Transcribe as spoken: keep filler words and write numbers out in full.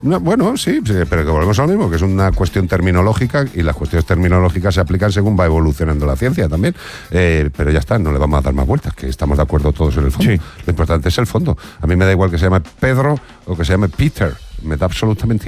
No, bueno, sí, sí, pero que volvemos a lo mismo, que es una cuestión terminológica y las cuestiones terminológicas se aplican según va evolucionando la ciencia también. Eh, pero ya está, no le vamos a dar más vueltas, que estamos de acuerdo todos en el fondo. Sí. Lo importante es el fondo. A mí me da igual que se llame Pedro o que se llame Peter. Me da absolutamente